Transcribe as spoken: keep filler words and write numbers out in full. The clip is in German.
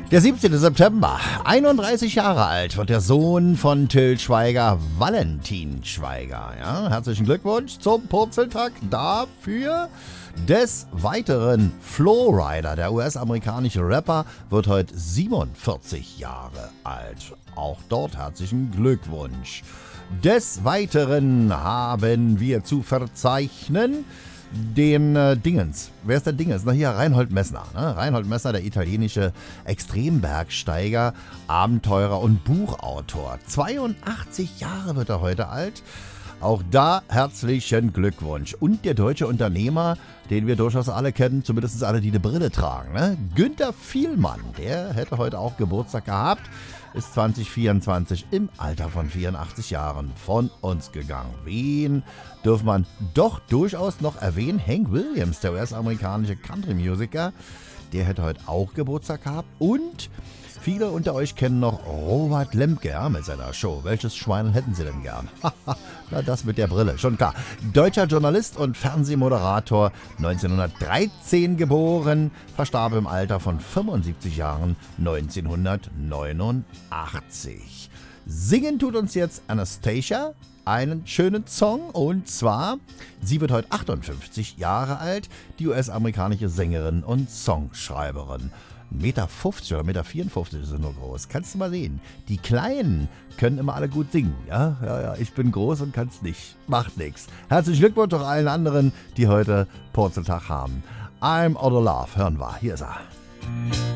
Der siebzehnte September, einunddreißig Jahre alt, wird der Sohn von Till Schweiger, Valentin Schweiger. Ja, herzlichen Glückwunsch zum Purzeltag dafür. Des Weiteren, Flo Rida, der U S-amerikanische Rapper, wird heute siebenundvierzig Jahre alt. Auch dort herzlichen Glückwunsch. Des Weiteren haben wir zu verzeichnen den äh, Dingens. Wer ist der Dingens? Na hier, Reinhold Messner. Ne? Reinhold Messner, der italienische Extrembergsteiger, Abenteurer und Buchautor. zweiundachtzig Jahre wird er heute alt. Auch da herzlichen Glückwunsch. Und der deutsche Unternehmer, den wir durchaus alle kennen, zumindest alle, die eine Brille tragen. Ne? Günter Vielmann, der hätte heute auch Geburtstag gehabt, ist zwanzig vierundzwanzig im Alter von vierundachtzig Jahren von uns gegangen. Wen darf man doch durchaus noch erwähnen? Hank Williams, der U S-amerikanische Country-Musiker, der hätte heute auch Geburtstag gehabt. Und viele unter euch kennen noch Robert Lemke, ja, mit seiner Show. Welches Schwein hätten Sie denn gern? Na, das mit der Brille, schon klar. Deutscher Journalist und Fernsehmoderator, neunzehnhundertdreizehn geboren, verstarb im Alter von fünfundsiebzig Jahren neunzehnhundertneunundachtzig. Singen tut uns jetzt Anastacia einen schönen Song, und zwar, sie wird heute achtundfünfzig Jahre alt, die U S-amerikanische Sängerin und Songschreiberin. eins Komma fünfzig Meter oder eins Komma vierundfünfzig Meter ist sie nur groß. Kannst du mal sehen. Die Kleinen können immer alle gut singen. Ja, ja, ja. Ich bin groß und kann's nicht. Macht nix. Herzlichen Glückwunsch auch allen anderen, die heute Purzeltag haben. I'm Out of Love. Hören wir. Hier ist er.